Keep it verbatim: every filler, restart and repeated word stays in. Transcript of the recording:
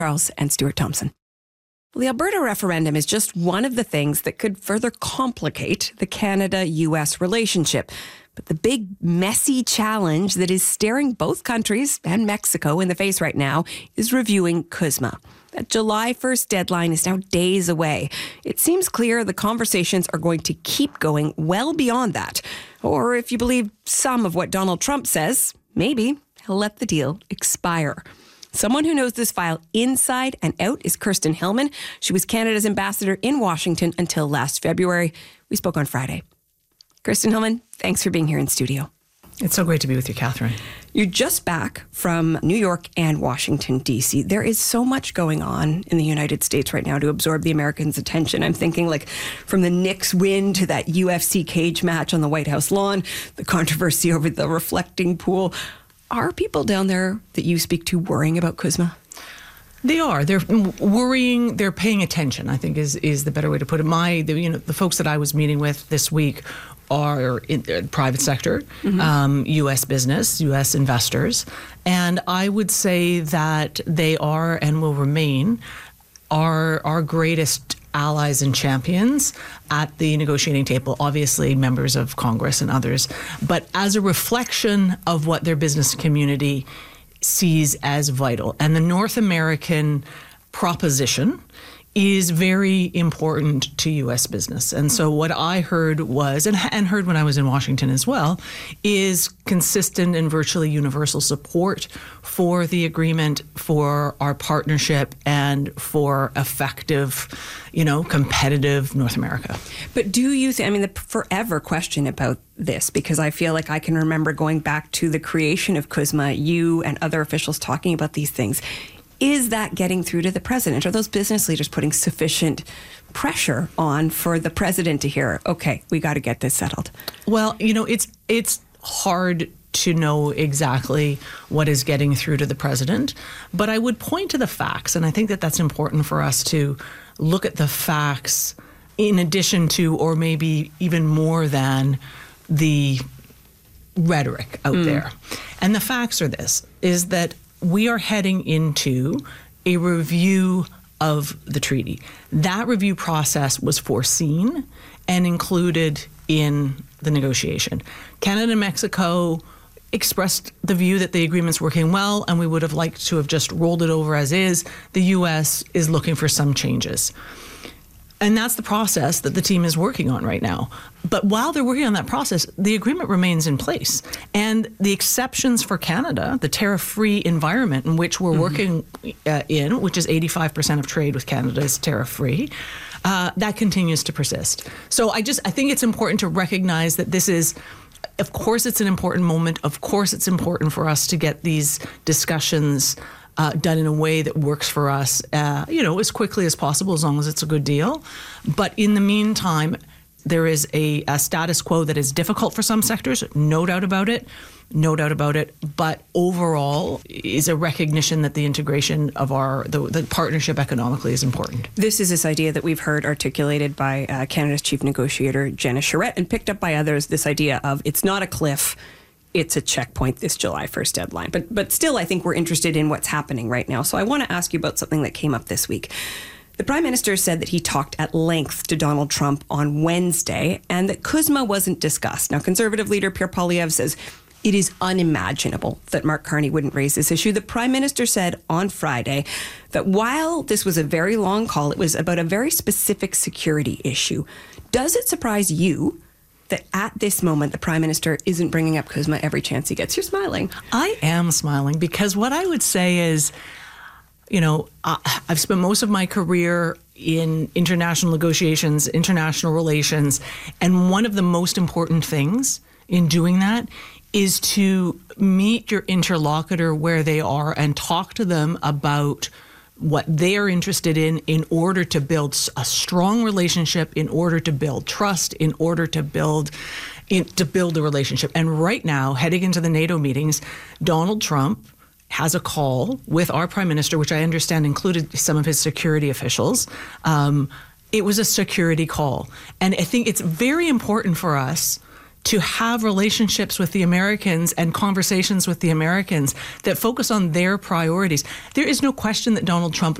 Charles and Stuart Thompson. Well, the Alberta referendum is just one of the things that could further complicate the Canada U S relationship. But the big, messy challenge that is staring both countries and Mexico in the face right now is reviewing CUSMA. That July first deadline is now days away. It seems clear the conversations are going to keep going well beyond that. Or if you believe some of what Donald Trump says, maybe he'll let the deal expire. Someone who knows this file inside and out is Kirsten Hillman. She was Canada's ambassador in Washington until last February. We spoke on Friday. Kirsten Hillman, thanks for being here in studio. It's so great to be with you, Catherine. You're just back from New York and Washington, D C. There is so much going on in the United States right now to absorb the Americans' attention. I'm thinking like from the Knicks win to that U F C cage match on the White House lawn, the controversy over the reflecting pool. Are people down there that you speak to worrying about CUSMA? They are. They're worrying. They're paying attention, I think is is the better way to put it. My, the, you know, the folks that I was meeting with this week are in the private sector, mm-hmm. um, U S business, U S investors. And I would say that they are and will remain our, our greatest allies and champions at the negotiating table, obviously members of Congress and others, but as a reflection of what their business community sees as vital. And the North American proposition is very important to U S business. And so what I heard was, and, and heard when I was in Washington as well, is consistent and virtually universal support for the agreement, for our partnership, and for effective, you know, competitive North America. But do you think, I mean, the forever question about this, because I feel like I can remember going back to the creation of CUSMA, you and other officials talking about these things. Is that getting through to the president? Are those business leaders putting sufficient pressure on for the president to hear, okay, we got to get this settled? Well, you know, it's it's hard to know exactly what is getting through to the president, but I would point to the facts, and I think that that's important for us to look at the facts in addition to, or maybe even more than, the rhetoric out mm. there. And the facts are this, is that we are heading into a review of the treaty. That review process was foreseen and included in the negotiation. Canada and Mexico expressed the view that the agreement's working well, and we would have liked to have just rolled it over as is. The U S is looking for some changes. And that's the process that the team is working on right now. But while they're working on that process, the agreement remains in place. And the exceptions for Canada, the tariff-free environment in which we're mm-hmm. working uh, in, which is eighty-five percent of trade with Canada is tariff-free, uh, that continues to persist. So I just, I think it's important to recognize that this is, of course it's an important moment. Of course it's important for us to get these discussions Uh, done in a way that works for us, uh, you know, as quickly as possible, as long as it's a good deal. But in the meantime, there is a, a status quo that is difficult for some sectors, no doubt about it, no doubt about it. But overall is a recognition that the integration of our, the, the partnership economically is important. This is this idea that we've heard articulated by uh, Canada's chief negotiator, Jenna Charette, and picked up by others, this idea of it's not a cliff, it's a checkpoint, this July first deadline. But but still, I think we're interested in what's happening right now. So I want to ask you about something that came up this week. The Prime Minister said that he talked at length to Donald Trump on Wednesday and that CUSMA wasn't discussed. Now, Conservative leader Pierre Poilievre says it is unimaginable that Mark Carney wouldn't raise this issue. The Prime Minister said on Friday that while this was a very long call, it was about a very specific security issue. Does it surprise you that at this moment, the Prime Minister isn't bringing up CUSMA every chance he gets? You're smiling. I am smiling because what I would say is, you know, uh, I've spent most of my career in international negotiations, international relations, and one of the most important things in doing that is to meet your interlocutor where they are and talk to them about what they are interested in in order to build a strong relationship, in order to build trust, in order to build in, to build a relationship. And right now, heading into the NATO meetings, Donald Trump has a call with our Prime Minister, which I understand included some of his security officials. Um, it was a security call. And I think it's very important for us to have relationships with the Americans and conversations with the Americans that focus on their priorities. There is no question that Donald Trump